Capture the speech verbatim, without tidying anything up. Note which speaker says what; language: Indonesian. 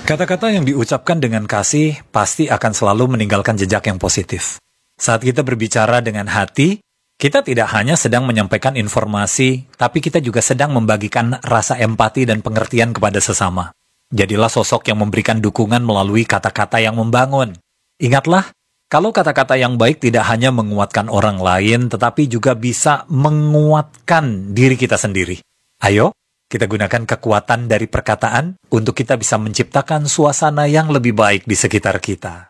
Speaker 1: Kata-kata yang diucapkan dengan kasih pasti akan selalu meninggalkan jejak yang positif. Saat kita berbicara dengan hati, kita tidak hanya sedang menyampaikan informasi, tapi kita juga sedang membagikan rasa empati dan pengertian kepada sesama. Jadilah sosok yang memberikan dukungan melalui kata-kata yang membangun. Ingatlah, kalau kata-kata yang baik tidak hanya menguatkan orang lain, tetapi juga bisa menguatkan diri kita sendiri. Ayo, kita gunakan kekuatan dari perkataan untuk kita bisa menciptakan suasana yang lebih baik di sekitar kita.